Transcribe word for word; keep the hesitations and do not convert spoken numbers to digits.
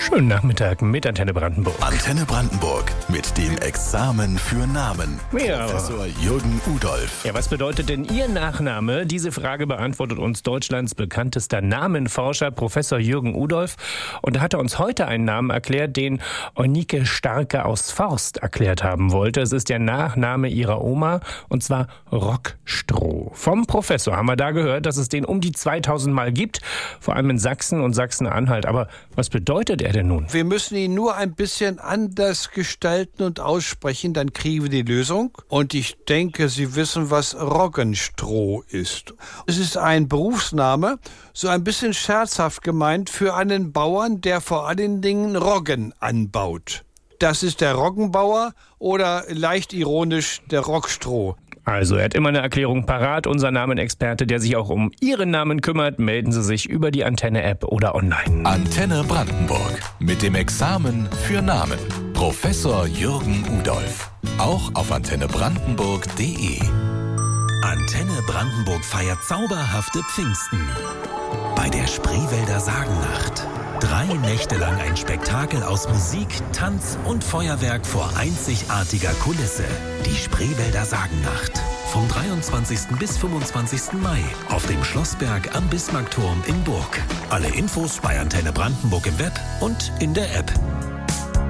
Schönen Nachmittag mit Antenne Brandenburg. Antenne Brandenburg mit dem Examen für Namen. Ja. Professor Jürgen Udolf. Ja, was bedeutet denn Ihr Nachname? Diese Frage beantwortet uns Deutschlands bekanntester Namenforscher, Professor Jürgen Udolf. Und er hat uns heute einen Namen erklärt, den Eunike Starke aus Forst erklärt haben wollte. Es ist der Nachname ihrer Oma, und zwar Rockstroh. Vom Professor haben wir da gehört, dass es den um die zweitausend Mal gibt, vor allem in Sachsen und Sachsen-Anhalt. Aber was bedeutet er denn nun? Wir müssen ihn nur ein bisschen anders gestalten und aussprechen, dann kriegen wir die Lösung. Und ich denke, Sie wissen, was Roggenstroh ist. Es ist ein Berufsname, so ein bisschen scherzhaft gemeint, für einen Bauern, der vor allen Dingen Roggen anbaut. Das ist der Roggenbauer oder leicht ironisch der Rockstroh. Also, er hat immer eine Erklärung parat. Unser Namenexperte, der sich auch um Ihren Namen kümmert, melden Sie sich über die Antenne-App oder online. Antenne Brandenburg mit dem Examen für Namen. Professor Jürgen Udolf. Auch auf antenne brandenburg punkt de. Antenne Brandenburg feiert zauberhafte Pfingsten. Bei der Spreewälder Sagennacht. Drei Nächte lang ein Spektakel aus Musik, Tanz und Feuerwerk vor einzigartiger Kulisse. Die Spreewälder Sagennacht. Vom dreiundzwanzigsten bis fünfundzwanzigsten Mai auf dem Schlossberg am Bismarckturm in Burg. Alle Infos bei Antenne Brandenburg im Web und in der App.